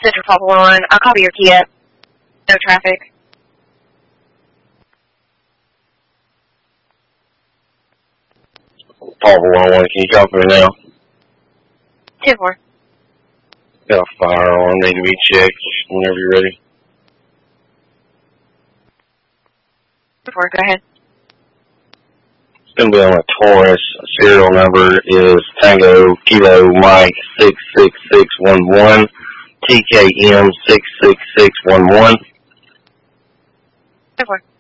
Central 501. I'll copy your key up. No traffic. 511, can you copy me now? 10-4. Got a fire alarm, need to be checked whenever you're ready. 4, go ahead. It's going to be on a Taurus. Serial number is Tango Kilo Mike 66611, TKM 66611. 10-4.